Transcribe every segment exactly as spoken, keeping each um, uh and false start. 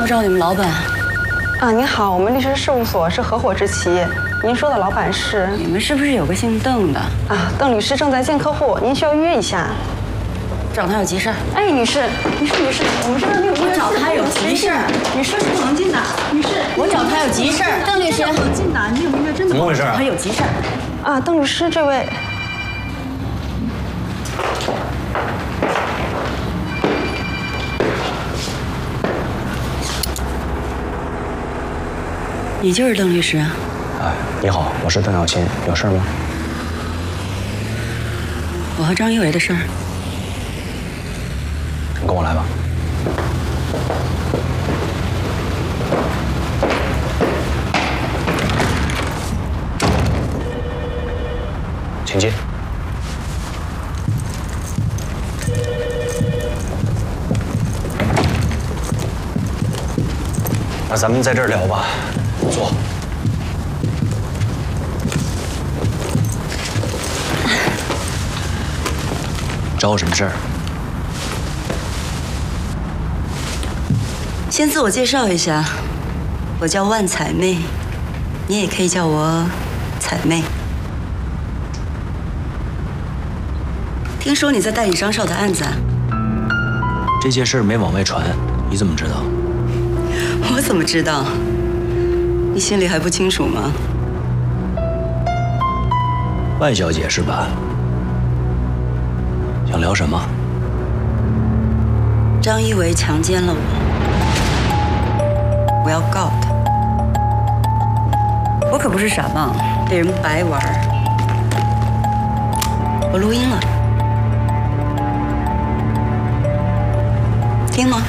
找你们老板。 啊，您好，我们律师事务所是合伙制企业。您说的老板是？ 你们是不是有个姓邓的？ 啊，邓律师正在见客户，您需要约一下。 找他有急事儿。 哎，女士，女士，女士，我们这边没有约。 我找他有急事儿。 女士是不能进的。女士， 我找他有急事儿。邓律师， 不能进的，你有约真的。 怎么回事？ 他有急事儿。 啊，邓律师，这位。 你就是邓律师啊？ 哎，你好，我是邓小琴，有事吗？ 我和张一伟的事儿。 你跟我来吧。请进。那咱们在这儿聊吧。坐。找我什么事儿？ 先自我介绍一下，我叫万彩妹，你也可以叫我彩妹。听说你在代理张少的案子啊？ 这件事没往外传，你怎么知道？ 我怎么知道？你心里还不清楚吗？ 万小姐是吧？想聊什么？ 张一伟强奸了我，我要告他。我可不是傻棒，被人白玩。我录音了，听吗？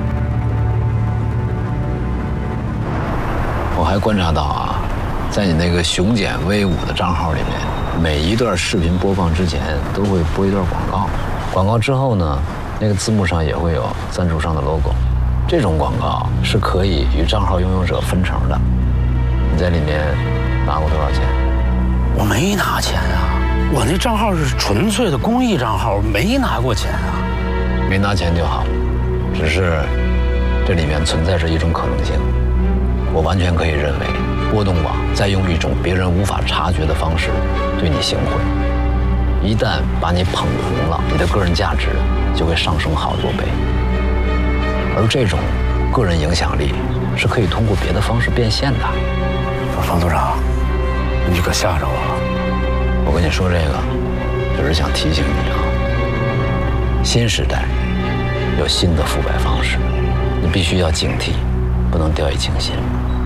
我还观察到啊，在你那个雄简威武的账号里面，每一段视频播放之前都会播一段广告，广告之后呢，那个字幕上也会有赞助商的 logo。这种广告是可以与账号拥有者分成的。你在里面拿过多少钱？ 我没拿钱啊，我那账号是纯粹的公益账号，没拿过钱啊。 没拿钱就好，只是这里面存在着一种可能性。我完全可以认为，波动网在用一种别人无法察觉的方式对你行贿。一旦把你捧红了，你的个人价值就会上升好多倍。而这种个人影响力是可以通过别的方式变现的。 方组长，你可吓着我了。 我跟你说这个，只是想提醒你啊，新时代有新的腐败方式，你必须要警惕，不能掉以轻心。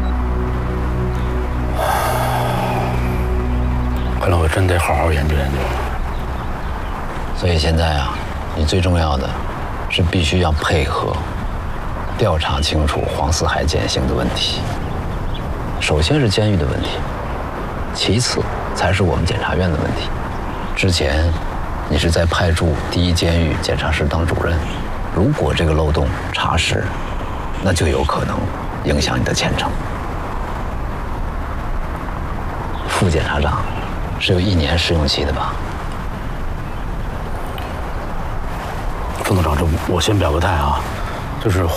看来我真得好好研究研究。 所以现在啊，你最重要的是必须要配合调查清楚黄四海减刑的问题。首先是监狱的问题，其次才是我们检察院的问题。之前你是在派驻第一监狱检察室当主任，如果这个漏洞查实，那就有可能影响你的前程。副检察长是有一年试用期的吧？ 方组长，这我先表个态啊，就是